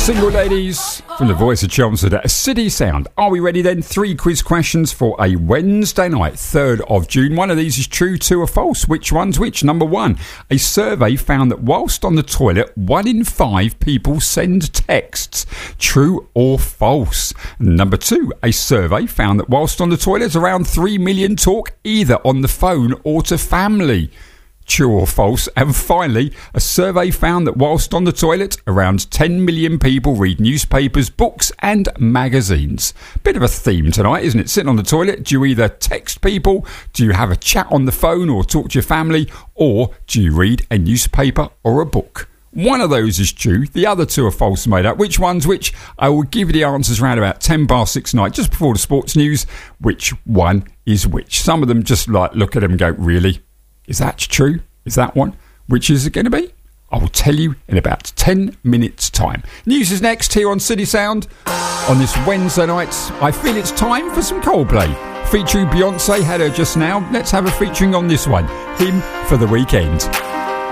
Single ladies from the voice of Chelmsford at City Sound. Are we ready then? 3 quiz questions for a Wednesday night, 3rd of June. One of these is true, 2 or false. Which one's which? Number 1, a survey found that whilst on the toilet, 1 in 5 people send texts. True or false? Number 2, a survey found that whilst on the toilet, around 3 million talk either on the phone or to family. True or false? And finally, a survey found that whilst on the toilet, around 10 million people read newspapers, books and magazines. Bit of a theme tonight, isn't it? Sitting on the toilet, do you either text people, do you have a chat on the phone or talk to your family, or do you read a newspaper or a book? One of those is true, the other 2 are false made up. Which one's which? I will give you the answers around about 10 past 6 tonight, just before the sports news. Which one is which? Some of them just like look at them and go, really? Is that true? Is that one? Which is it going to be? I will tell you in about 10 minutes' time. News is next here on City Sound on this Wednesday night. I feel it's time for some Coldplay. Featuring Beyonce, had her just now. Let's have a featuring on this one. Him for the Weekend.